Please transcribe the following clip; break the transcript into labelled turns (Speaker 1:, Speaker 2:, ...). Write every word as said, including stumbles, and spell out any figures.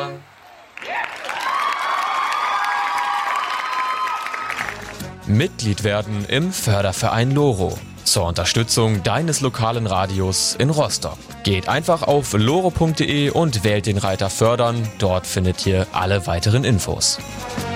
Speaker 1: fördern.
Speaker 2: Mitglied werden im Förderverein Loro zur Unterstützung deines lokalen Radios in Rostock. Geht einfach auf loro punkt de und wählt den Reiter Fördern. Dort findet ihr alle weiteren Infos.